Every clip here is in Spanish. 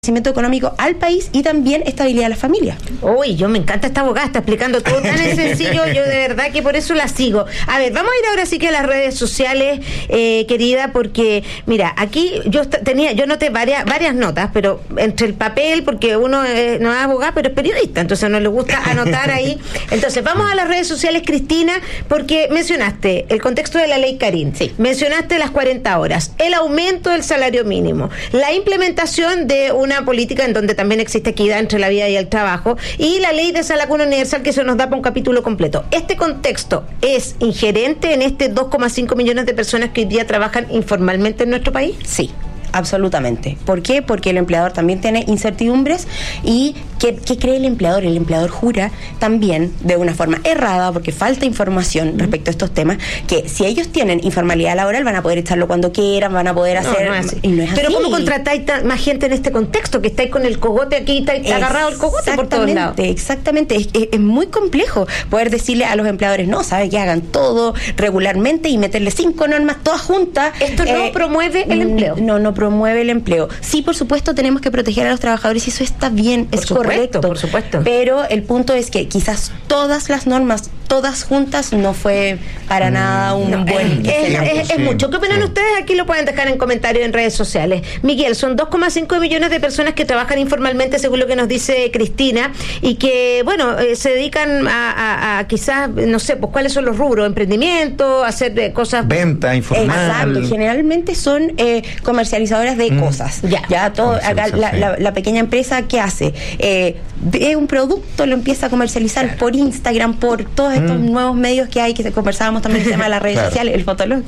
crecimiento económico al país y también estabilidad a las familias. Uy, yo me encanta esta abogada, está explicando todo tan sencillo, yo de verdad que por eso la sigo. A ver, vamos a ir ahora sí que a las redes sociales, querida, porque mira, aquí yo noté varias notas, pero entre el papel, porque uno no es abogado, pero es periodista, entonces no le gusta anotar ahí. Entonces, vamos a las redes sociales, Cristina, porque mencionaste el contexto de la ley Carín, sí. Mencionaste las 40 horas, el aumento del salario mínimo, la implementación de una política en donde también existe equidad entre la vida y el trabajo, y la ley de salario universal, que se nos da para un capítulo completo. ¿Este contexto es ingerente en este 2,5 millones de personas que hoy día trabajan informalmente en nuestro país? Sí. Absolutamente. ¿Por qué? Porque el empleador también tiene incertidumbres y ¿qué cree el empleador? El empleador jura también de una forma errada, porque falta información respecto a estos temas, que si ellos tienen informalidad laboral van a poder echarlo cuando quieran, van a poder hacer... No es así. Y no es Pero así. ¿cómo contratáis más gente en este contexto? Que estáis con el cogote aquí, estáis agarrado el cogote por todos lados. Exactamente. Es muy complejo poder decirle a los empleadores, no, sabe que hagan todo regularmente y meterle 5 normas todas juntas. Esto no promueve el empleo. No promueve el empleo. Sí, por supuesto, tenemos que proteger a los trabajadores y eso está bien, es correcto. Por supuesto. Pero el punto es que quizás todas las normas, todas juntas, no fue para nada un buen... Es mucho. ¿Qué opinan ustedes? Aquí lo pueden dejar en comentarios en redes sociales. Miguel, son 2,5 millones de personas que trabajan informalmente, según lo que nos dice Cristina, y que, bueno, se dedican a quizás, no sé, pues cuáles son los rubros, emprendimiento, hacer cosas... Venta informal. Exacto, generalmente son comercializadoras de cosas. Ya todo acá la pequeña empresa, ¿qué hace? Ve un producto, lo empieza a comercializar por Instagram, por todos estos nuevos medios que hay, que conversábamos también, el tema de las redes sociales, el fotolog.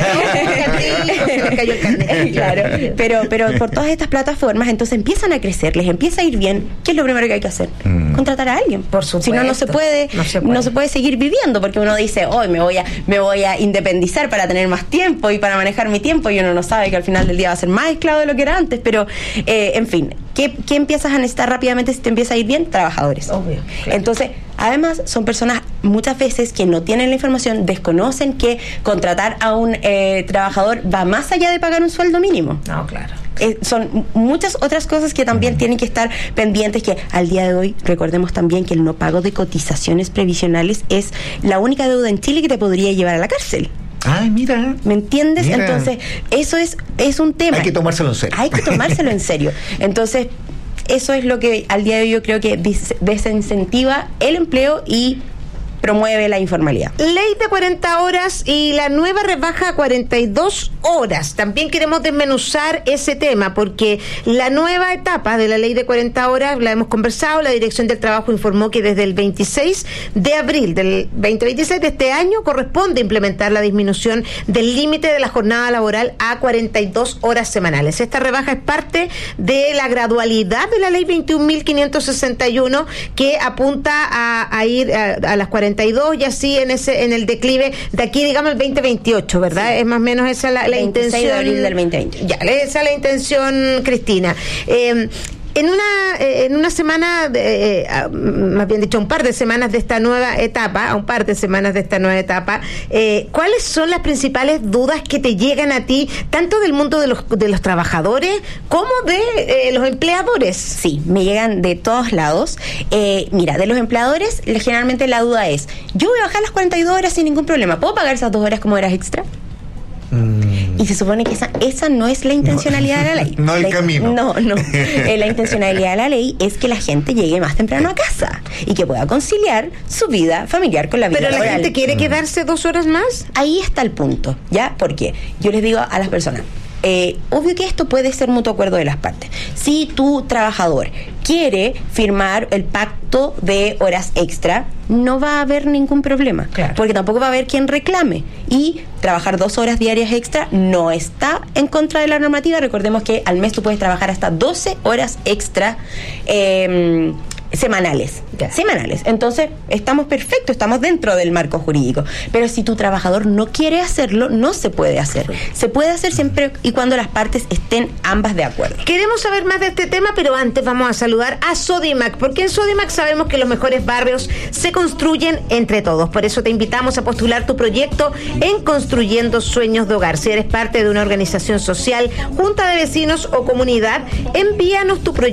Claro, pero por todas estas plataformas, entonces empiezan a crecer, les empieza a ir bien. ¿Qué es lo primero que hay que hacer? Contratar a alguien. Por supuesto. Si no, no se puede seguir viviendo, porque uno dice, hoy me voy a independizar para tener más tiempo y para manejar mi tiempo, y uno no sabe que al final del día va a ser más esclavo de lo que era antes, pero en fin, ¿qué empiezas a necesitar rápidamente si te empieza a ir bien? Trabajadores. Obvio, claro. Entonces, además, son personas muchas veces que no tienen la información, desconocen que contratar a un trabajador va más allá de pagar un sueldo mínimo. No, claro. Son muchas otras cosas que también tienen que estar pendientes, que al día de hoy recordemos también que el no pago de cotizaciones previsionales es la única deuda en Chile que te podría llevar a la cárcel. Ay, mira. ¿Me entiendes? Mira. Entonces, eso es un tema. Hay que tomárselo en serio. Hay que tomárselo en serio. Entonces, eso es lo que al día de hoy yo creo que desincentiva el empleo y promueve la informalidad. Ley de 40 horas y la nueva rebaja a 42 horas. También queremos desmenuzar ese tema, porque la nueva etapa de la ley de 40 horas, la hemos conversado, la Dirección del Trabajo informó que desde el 26 de abril del 2026 de este año corresponde implementar la disminución del límite de la jornada laboral a 42 horas semanales. Esta rebaja es parte de la gradualidad de la ley 21.561, que apunta a ir a las 42 y así en el declive de aquí, digamos, el 2028, ¿verdad? Sí. Es más o menos esa la intención. de abril del 2020. Ya, esa es la intención, Cristina. En una semana, más bien dicho, un par de semanas de esta nueva etapa, ¿cuáles son las principales dudas que te llegan a ti, tanto del mundo de los trabajadores como de los empleadores? Sí, me llegan de todos lados. Mira, de los empleadores, generalmente la duda es, yo voy a bajar las 42 horas sin ningún problema, ¿puedo pagar esas 2 horas como horas extra? Y se supone que esa no es la intencionalidad de la ley. No el camino. No. La intencionalidad de la ley es que la gente llegue más temprano a casa y que pueda conciliar su vida familiar con la vida laboral. ¿Pero la gente quiere quedarse 2 horas más? Ahí está el punto, ¿ya? Porque yo les digo a las personas, obvio que esto puede ser mutuo acuerdo de las partes. Si tu trabajador quiere firmar el pacto de horas extra, no va a haber ningún problema, claro, porque tampoco va a haber quien reclame, y trabajar 2 horas diarias extra no está en contra de la normativa. Recordemos que al mes tú puedes trabajar hasta 12 horas extra semanales. Ya. Semanales. Entonces, estamos perfectos, estamos dentro del marco jurídico. Pero si tu trabajador no quiere hacerlo, no se puede hacer. Se puede hacer siempre y cuando las partes estén ambas de acuerdo. Queremos saber más de este tema, pero antes vamos a saludar a Sodimac, porque en Sodimac sabemos que los mejores barrios se construyen entre todos. Por eso te invitamos a postular tu proyecto en Construyendo Sueños de Hogar. Si eres parte de una organización social, junta de vecinos o comunidad, envíanos tu proyecto